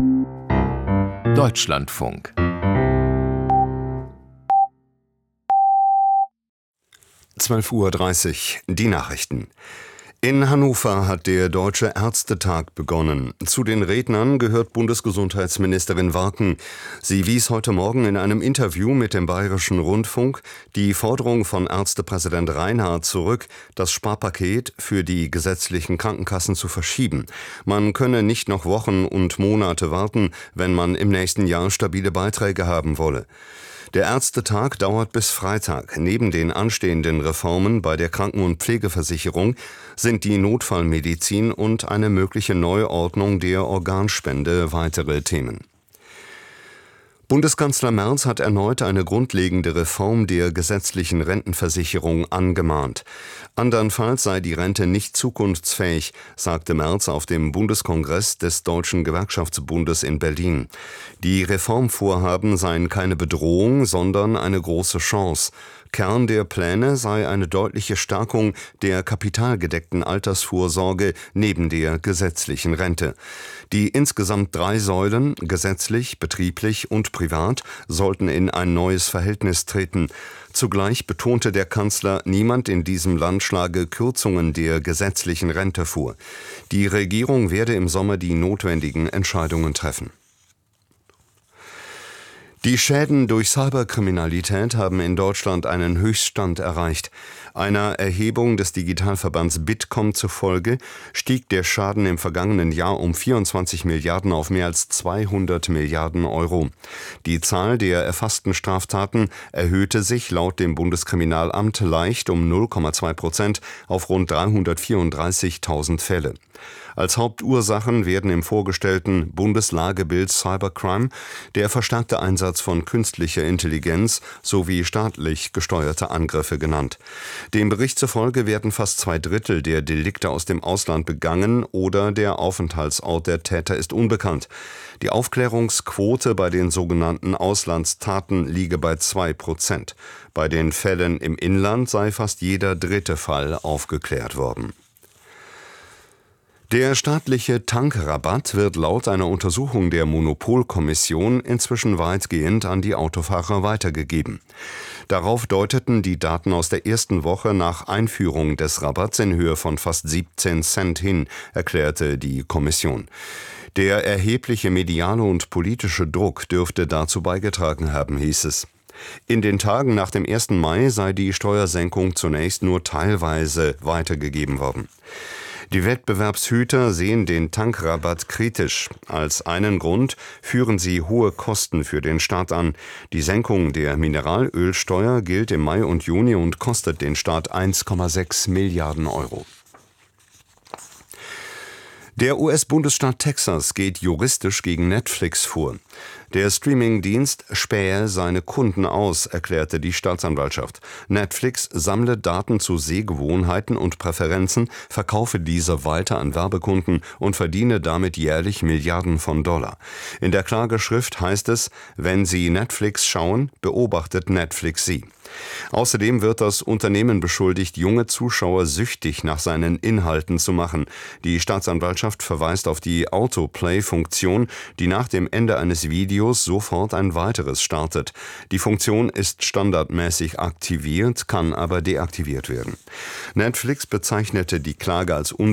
Deutschlandfunk 12:30 Uhr, die Nachrichten. In Hannover hat der Deutsche Ärztetag begonnen. Zu den Rednern gehört Bundesgesundheitsministerin Warken. Sie wies heute Morgen in einem Interview mit dem Bayerischen Rundfunk die Forderung von Ärztepräsident Reinhardt zurück, das Sparpaket für die gesetzlichen Krankenkassen zu verschieben. Man könne nicht noch Wochen und Monate warten, wenn man im nächsten Jahr stabile Beiträge haben wolle. Der Ärztetag dauert bis Freitag. Neben den anstehenden Reformen bei der Kranken- und Pflegeversicherung sind die Notfallmedizin und eine mögliche Neuordnung der Organspende weitere Themen. Bundeskanzler Merz hat erneut eine grundlegende Reform der gesetzlichen Rentenversicherung angemahnt. Andernfalls sei die Rente nicht zukunftsfähig, sagte Merz auf dem Bundeskongress des Deutschen Gewerkschaftsbundes in Berlin. Die Reformvorhaben seien keine Bedrohung, sondern eine große Chance. Kern der Pläne sei eine deutliche Stärkung der kapitalgedeckten Altersvorsorge neben der gesetzlichen Rente. Die insgesamt 3 Säulen, gesetzlich, betrieblich und privat, sollten in ein neues Verhältnis treten. Zugleich betonte der Kanzler, niemand in diesem Land schlage Kürzungen der gesetzlichen Rente vor. Die Regierung werde im Sommer die notwendigen Entscheidungen treffen. Die Schäden durch Cyberkriminalität haben in Deutschland einen Höchststand erreicht. Einer Erhebung des Digitalverbands Bitkom zufolge stieg der Schaden im vergangenen Jahr um 24 Milliarden auf mehr als 200 Milliarden Euro. Die Zahl der erfassten Straftaten erhöhte sich laut dem Bundeskriminalamt leicht um 0,2% auf rund 334.000 Fälle. Als Hauptursachen werden im vorgestellten Bundeslagebild Cybercrime der verstärkte Einsatz von künstlicher Intelligenz sowie staatlich gesteuerte Angriffe genannt. Dem Bericht zufolge werden fast 2/3 der Delikte aus dem Ausland begangen oder der Aufenthaltsort der Täter ist unbekannt. Die Aufklärungsquote bei den sogenannten Auslandstaten liege bei 2%. Bei den Fällen im Inland sei fast jeder 3. Fall aufgeklärt worden. Der staatliche Tankrabatt wird laut einer Untersuchung der Monopolkommission inzwischen weitgehend an die Autofahrer weitergegeben. Darauf deuteten die Daten aus der ersten Woche nach Einführung des Rabatts in Höhe von fast 17 Cent hin, erklärte die Kommission. Der erhebliche mediale und politische Druck dürfte dazu beigetragen haben, hieß es. In den Tagen nach dem 1. Mai sei die Steuersenkung zunächst nur teilweise weitergegeben worden. Die Wettbewerbshüter sehen den Tankrabatt kritisch. Als einen Grund führen sie hohe Kosten für den Staat an. Die Senkung der Mineralölsteuer gilt im Mai und Juni und kostet den Staat 1,6 Milliarden Euro. Der US-Bundesstaat Texas geht juristisch gegen Netflix vor. Der Streamingdienst spähe seine Kunden aus, erklärte die Staatsanwaltschaft. Netflix sammle Daten zu Sehgewohnheiten und Präferenzen, verkaufe diese weiter an Werbekunden und verdiene damit jährlich Milliarden von Dollar. In der Klageschrift heißt es, wenn Sie Netflix schauen, beobachtet Netflix Sie. Außerdem wird das Unternehmen beschuldigt, junge Zuschauer süchtig nach seinen Inhalten zu machen. Die Staatsanwaltschaft verweist auf die Autoplay-Funktion, die nach dem Ende eines Videos sofort ein weiteres startet. Die Funktion ist standardmäßig aktiviert, kann aber deaktiviert werden. Netflix bezeichnete die Klage als